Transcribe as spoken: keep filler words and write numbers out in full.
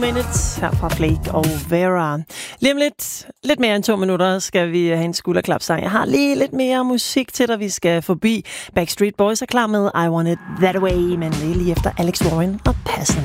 Minutes her fra Flake og Vera. Lige om lidt, lidt mere end to minutter, skal vi have en skulderklapsang. Jeg har lige lidt mere musik til dig. Vi skal forbi Backstreet Boys er klar med I Want It That Way, men lige efter Alex Warren og Passen.